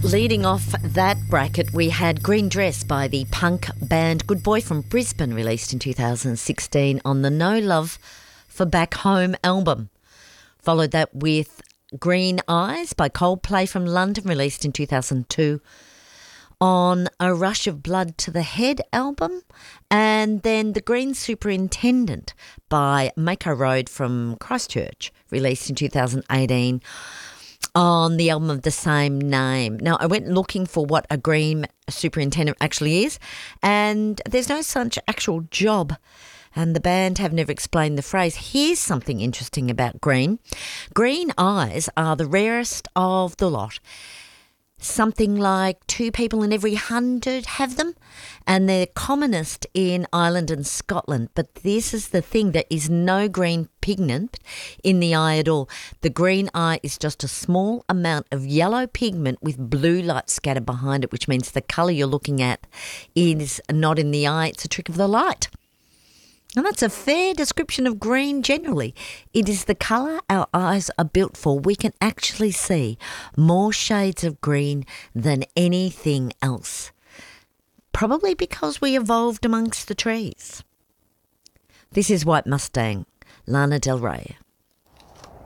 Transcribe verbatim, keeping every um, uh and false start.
Leading off that bracket, we had Green Dress by the punk band Good Boy from Brisbane, released in two thousand sixteen on the No Love for Back Home album. Followed that with Green Eyes by Coldplay from London, released in two thousand two on A Rush of Blood to the Head album. And then The Green Superintendent by Mako Road from Christchurch, released in two thousand eighteen on the album of the same name. Now, I went looking for what a green superintendent actually is, and there's no such actual job, and the band have never explained the phrase. Here's something interesting about green. Green eyes are the rarest of the lot. Something like two people in every hundred have them, and they're commonest in Ireland and Scotland. But this is the thing, there is no green pigment in the eye at all. The green eye is just a small amount of yellow pigment with blue light scattered behind it, which means the colour you're looking at is not in the eye, it's a trick of the light. And that's a fair description of green generally. It is the colour our eyes are built for. We can actually see more shades of green than anything else. Probably because we evolved amongst the trees. This is White Mustang, Lana Del Rey.